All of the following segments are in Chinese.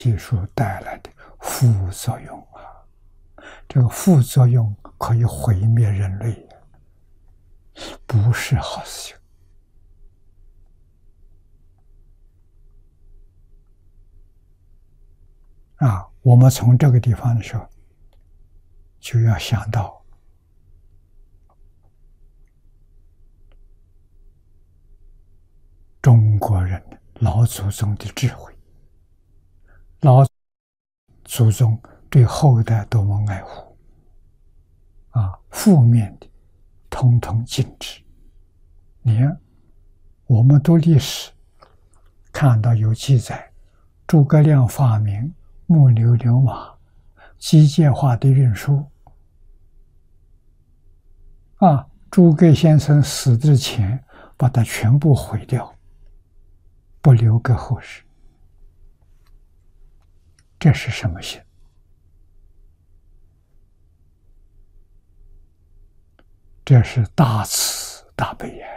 技术带来的副作用啊，这个副作用可以毁灭人类，不是好事情啊。我们从这个地方的时候，就要想到中国人老祖宗的智慧，老祖宗对后代多么爱护啊！负面的统统禁止。你看，我们读历史看到有记载，诸葛亮发明木牛流马，机械化的运输啊，诸葛先生死之前把它全部毁掉，不留给后世。这是什么心？这是大慈大悲呀！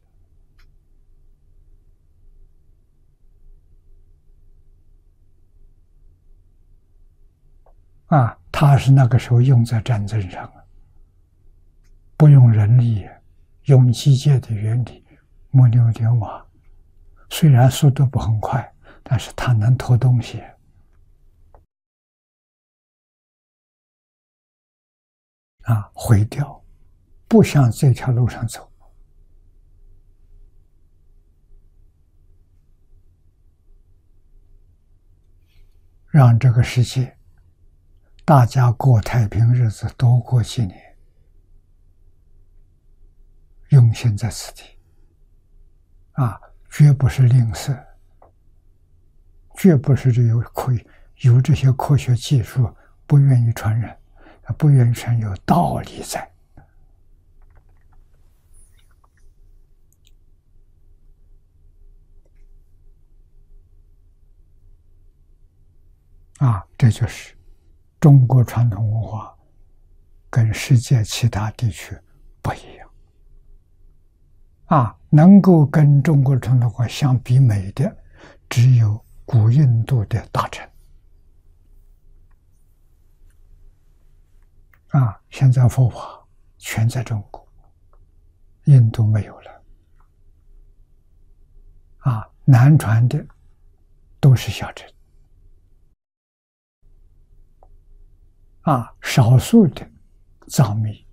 啊，他是那个时候用在战争上，不用人力，用机械的原理，木牛流马，虽然速度不很快，但是它能拖东西啊，毁掉，不向这条路上走。让这个世界大家过太平日子，多过几年，用心在此地啊，绝不是吝啬，绝不是有这些科学技术不愿意传染，不愿意传有道理在啊，这就是中国传统文化跟世界其他地区不一样啊，能够跟中国传统文化相比美的，只有古印度的大臣啊。现在佛法全在中国，印度没有了啊，南传的都是小镇啊，少数的藏密，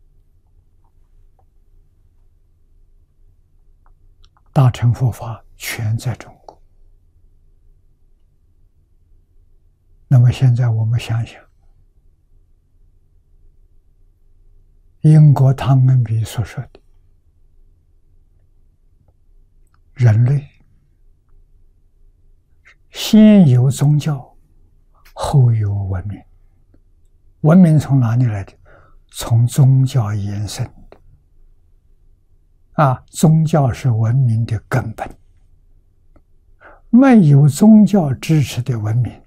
大乘佛法全在中国。那么现在我们想想，英国汤恩比所说的人类先有宗教，后有文明。文明从哪里来的？从宗教延伸的啊，宗教是文明的根本。没有宗教支持的文明，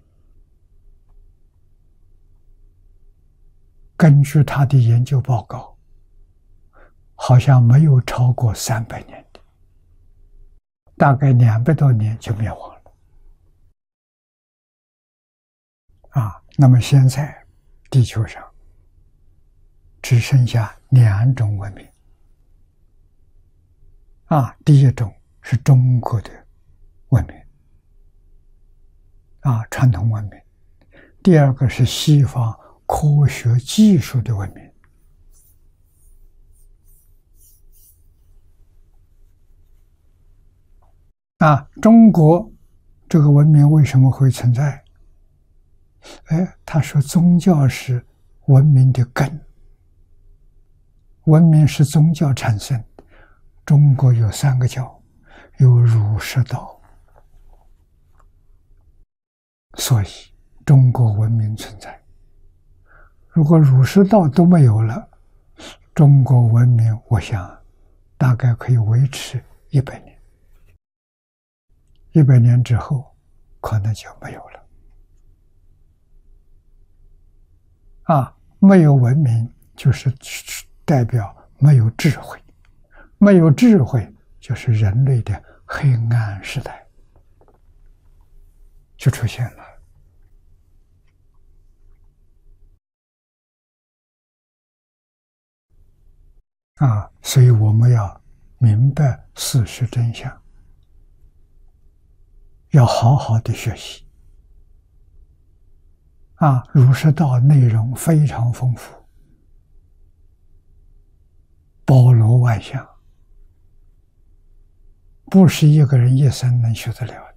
根据他的研究报告，好像没有超过300年的，大概200多年就灭亡了啊。那么现在地球上只剩下2种文明啊，第一种是中国的文明啊，传统文明；第二个是西方科学技术的文明啊。中国这个文明为什么会存在？他说宗教是文明的根，文明是宗教产生的。中国有3个教，有儒释道，所以中国文明存在。如果儒释道都没有了，中国文明我想大概可以维持100年，100年之后可能就没有了啊。没有文明就是代表没有智慧，没有智慧就是人类的黑暗时代就出现了所以我们要明白事实真相，要好好的学习。儒释道内容非常丰富，包罗万象，不是一个人一生能学得了的。